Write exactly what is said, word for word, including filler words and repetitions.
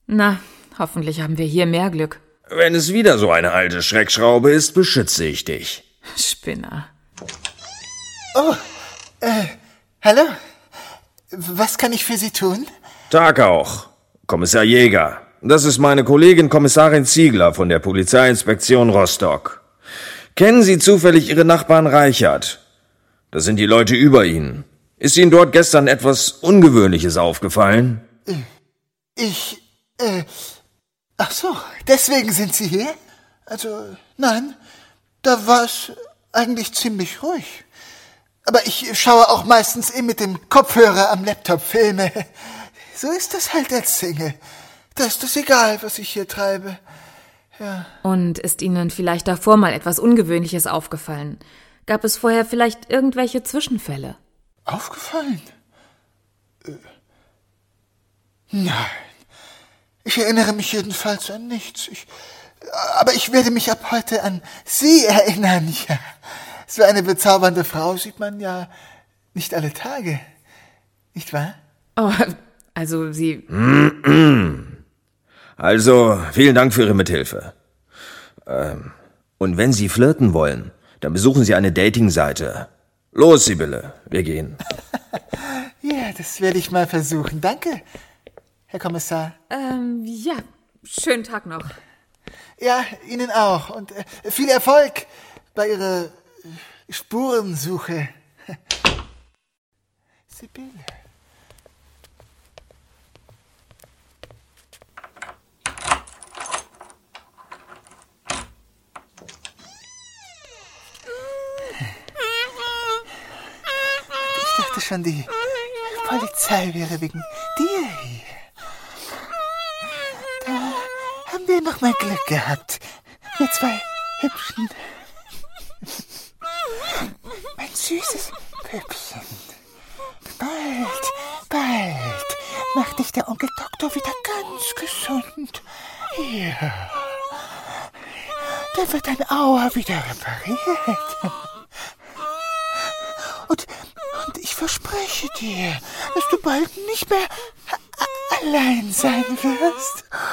Na, hoffentlich haben wir hier mehr Glück. Wenn es wieder so eine alte Schreckschraube ist, beschütze ich dich. Spinner. Oh, äh, hallo? Was kann ich für Sie tun? Tag auch, Kommissar Jäger. Das ist meine Kollegin Kommissarin Ziegler von der Polizeiinspektion Rostock. Kennen Sie zufällig Ihre Nachbarn Reichert? Das sind die Leute über Ihnen. Ist Ihnen dort gestern etwas Ungewöhnliches aufgefallen? Ich, äh, ach so, deswegen sind Sie hier? Also, nein, da war es eigentlich ziemlich ruhig. Aber ich schaue auch meistens eh mit dem Kopfhörer am Laptop Filme. So ist das halt als Single. Da ist es egal, was ich hier treibe. Ja. Und ist Ihnen vielleicht davor mal etwas Ungewöhnliches aufgefallen? Gab es vorher vielleicht irgendwelche Zwischenfälle? Aufgefallen? Äh, nein. Ich erinnere mich jedenfalls an nichts. Ich, aber ich werde mich ab heute an Sie erinnern, ja. So eine bezaubernde Frau sieht man ja nicht alle Tage. Nicht wahr? Oh, also Sie... Also, vielen Dank für Ihre Mithilfe. Ähm, und wenn Sie flirten wollen, dann besuchen Sie eine Dating-Seite. Los, Sibylle, wir gehen. Ja, das werde ich mal versuchen. Danke, Herr Kommissar. Ähm, ja, schönen Tag noch. Ja, Ihnen auch. Und äh, viel Erfolg bei Ihrer äh, Spurensuche. Sibylle. Ich dachte schon, die Polizei wäre wegen dir hier. Da haben wir noch mal Glück gehabt. Wir zwei Hübschen. Mein süßes Püppchen. Bald, bald macht dich der Onkel Doktor wieder ganz gesund. Ja. Da wird dein Auer wieder repariert. Und, und ich verspreche dir, dass du bald nicht mehr a- allein sein wirst.